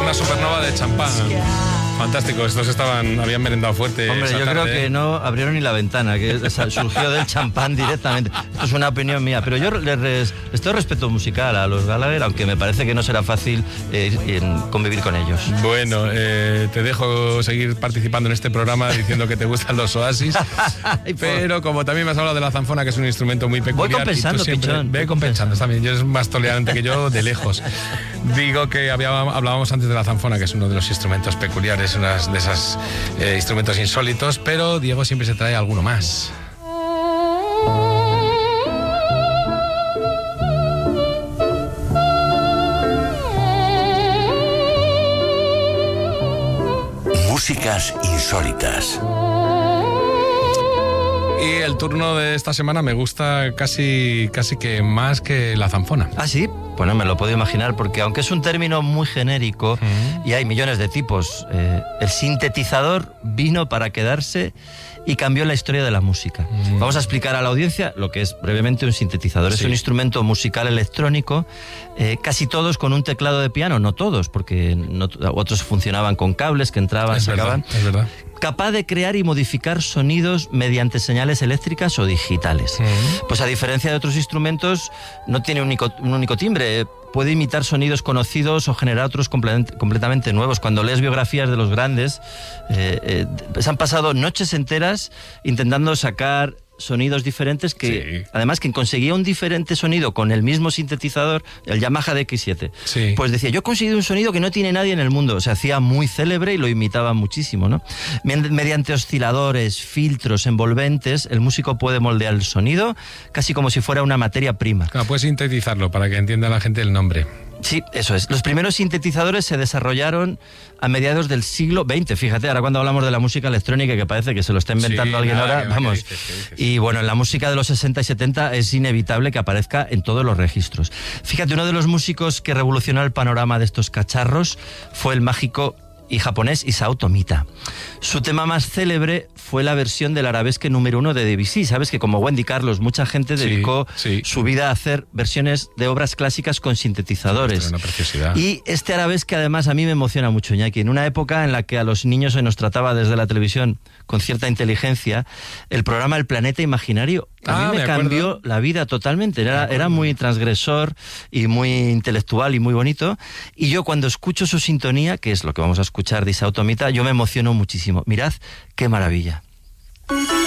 una supernova de champán. Fantástico, estos habían merendado fuerte. Hombre, yo creo que no abrieron ni la ventana, que surgió del champán directamente. Esto es una opinión mía, pero yo les tengo respeto musical a los Gallagher, aunque me parece que no será fácil convivir con ellos. Bueno, te dejo seguir participando en este programa diciendo que te gustan los Oasis, pero como también me has hablado de la zanfona, que es un instrumento muy peculiar. Voy compensando, Pichón. Ve compensando también, yo eres más tolerante que yo de lejos. Digo que hablábamos antes de la zanfona, que es uno de los instrumentos peculiares, uno de esos instrumentos insólitos, pero Diego siempre se trae alguno más. Músicas insólitas. Y el turno de esta semana me gusta casi que más que la zanfona. ¿Ah, sí? Bueno, me lo puedo imaginar, porque aunque es un término muy genérico y hay millones de tipos, el sintetizador vino para quedarse y cambió la historia de la música. Vamos a explicar a la audiencia lo que es brevemente un sintetizador. Sí. Es un instrumento musical electrónico, casi todos con un teclado de piano, no todos, porque otros funcionaban con cables que entraban, sacaban. Es verdad. Capaz de crear y modificar sonidos mediante señales eléctricas o digitales. Pues a diferencia de otros instrumentos, no tiene un único timbre. Puede imitar sonidos conocidos o generar otros completamente nuevos. Cuando lees biografías de los grandes, se han pasado noches enteras intentando sacar sonidos diferentes que, sí. Además, quien conseguía un diferente sonido con el mismo sintetizador, el Yamaha DX7, sí. Pues decía, yo he conseguido un sonido que no tiene nadie en el mundo. Se hacía muy célebre y lo imitaba muchísimo, ¿no? Mediante osciladores, filtros, envolventes, el músico puede moldear el sonido casi como si fuera una materia prima. Claro, puedes sintetizarlo para que entienda la gente el nombre. Sí, eso es. Los primeros sintetizadores se desarrollaron a mediados del siglo XX. Fíjate, ahora cuando hablamos de la música electrónica, que parece que se lo está inventando alguien ahora, vamos. ¿Qué dices? Y bueno, en la música de los 60 y 70 es inevitable que aparezca en todos los registros. Fíjate, uno de los músicos que revolucionó el panorama de estos cacharros fue el mágico y japonés Isao Tomita. Su tema más célebre fue la versión del arabesque número 1 de Debussy. Sabes que como Wendy Carlos, mucha gente dedicó su vida a hacer versiones de obras clásicas con sintetizadores. Una preciosidad. Y este arabesque además a mí me emociona mucho, Iñaki. En una época en la que a los niños se nos trataba desde la televisión con cierta inteligencia, el programa El Planeta Imaginario a mí me cambió la vida totalmente. Era muy transgresor y muy intelectual y muy bonito. Y yo cuando escucho su sintonía, que es lo que vamos a escuchar de Isao Tomita, yo me emociono muchísimo. Mirad qué maravilla.